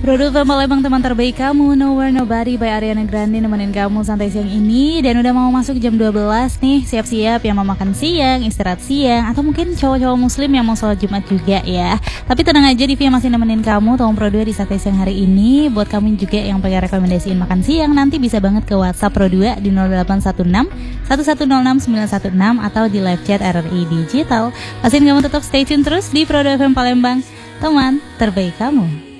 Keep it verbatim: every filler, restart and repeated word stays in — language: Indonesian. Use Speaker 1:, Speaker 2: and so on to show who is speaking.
Speaker 1: Produser Palembang, teman terbaik kamu, Nowhere Nobody by Ariana Grande nemenin kamu santai siang ini. Dan udah mau masuk jam dua belas nih, siap-siap yang mau makan siang, istirahat siang, atau mungkin cowok-cowok muslim yang mau sholat Jumat juga ya. Tapi tenang aja, Divi masih nemenin kamu, Tolong Pro dua di santai siang hari ini. Buat kamu juga yang pengen rekomendasiin makan siang, nanti bisa banget ke WhatsApp Pro dua di nol delapan satu enam satu satu nol enam sembilan satu enam atau di live chat R R I Digital. Pastiin kamu tetap stay tune terus di Pro dua F M Palembang, teman terbaik kamu.